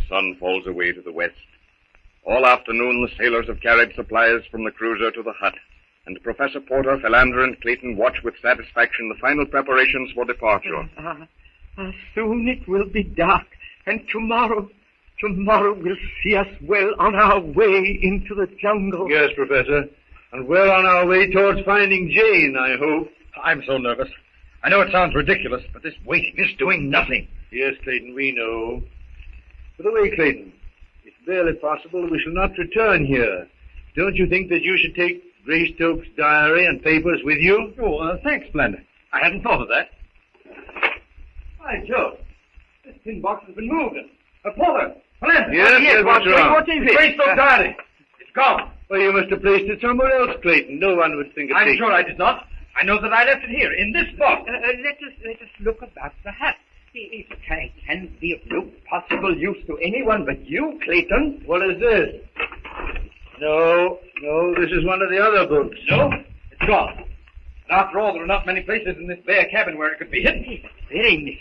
sun falls away to the west. All afternoon, the sailors have carried supplies from the cruiser to the hut, and Professor Porter, Philander, and Clayton watch with satisfaction the final preparations for departure. Soon it will be dark, and tomorrow will see us well on our way into the jungle. Yes, Professor, and well on our way towards finding Jane, I hope. I'm so nervous. I know it sounds ridiculous, but this waiting, this doing nothing. Yes, Clayton, we know. By the way, Clayton, it's barely possible that we shall not return here. Don't you think that you should take Greystoke's diary and papers with you? Oh, thanks, Blender. I hadn't thought of that. By Jove, this tin box has been moved. Porter, Blender. Yes, what's wrong? What is it? Greystoke's diary. It's gone. Well, you must have placed it somewhere else, Clayton. No one would think of I'm taking sure I did not. I know that I left it here, in this box. Let us look about the hut. It can be of no possible use to anyone but you, Clayton. What is this? No, this is one of the other books. No, it's gone. And after all, there are not many places in this bare cabin where it could be hidden. Very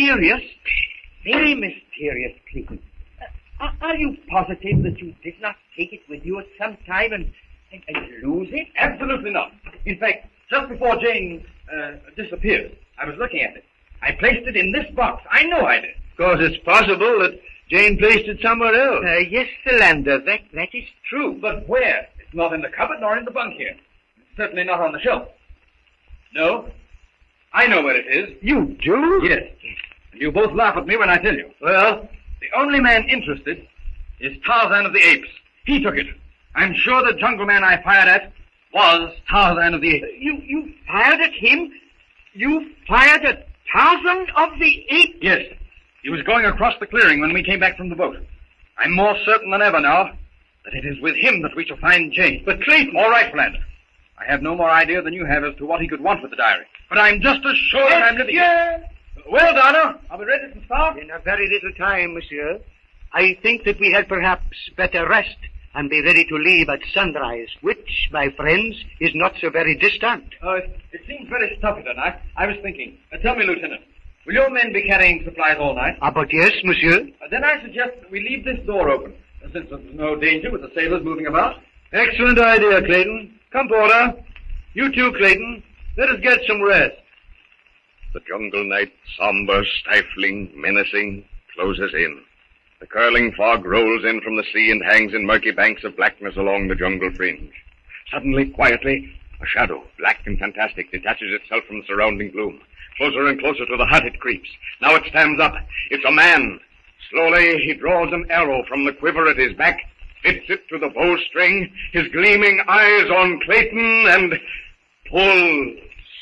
mysterious, Clayton. Are you positive that you did not take it with you at some time and lose it? Absolutely not. In fact, just before Jane disappeared, I was looking at it. I placed it in this box. I know I did. Of course, it's possible that Jane placed it somewhere else. Yes, Philander, that is true. But where? It's not in the cupboard nor in the bunk here. It's certainly not on the shelf. No, I know where it is. You do? Yes. And you both laugh at me when I tell you. Well, the only man interested is Tarzan of the Apes. He took it. I'm sure the jungle man I fired at was Tarzan of the Apes. You fired at him? You fired at Tarzan of the Apes? Yes. He was going across the clearing when we came back from the boat. I'm more certain than ever now that it is with him that we shall find Jane. But Clayton... All right, Philander. I have no more idea than you have as to what he could want with the diary. But I'm just as sure that I'm living here. Well, Donna, are we ready to start? In a very little time, monsieur. I think that we had perhaps better rest and be ready to leave at sunrise, which, my friends, is not so very distant. Oh, it seems very stuffy tonight. I was thinking. Tell me, Lieutenant, will your men be carrying supplies all night? But yes, monsieur. Then I suggest that we leave this door open, since there's no danger with the sailors moving about. Excellent idea, Clayton. Come, Porter. You too, Clayton. Let us get some rest. The jungle night, somber, stifling, menacing, closes in. The curling fog rolls in from the sea and hangs in murky banks of blackness along the jungle fringe. Suddenly, quietly, a shadow, black and fantastic, detaches itself from the surrounding gloom. Closer and closer to the hut it creeps. Now it stands up. It's a man. Slowly, he draws an arrow from the quiver at his back, fits it to the bowstring, his gleaming eyes on Clayton, and pulls.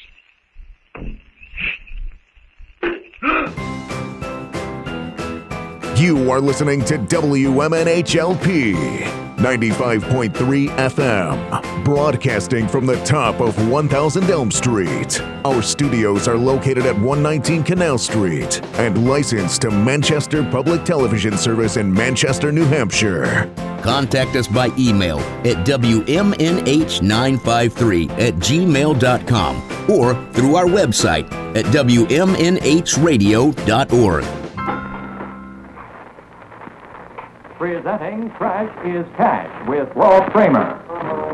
You are listening to WMNHLP 95.3 FM, broadcasting from the top of 1000 Elm Street. Our studios are located at 119 Canal Street and licensed to Manchester Public Television Service in Manchester, New Hampshire. Contact us by email at WMNH953@gmail.com or through our website at WMNHradio.org. Presenting Trash is Cash with Walt Kramer.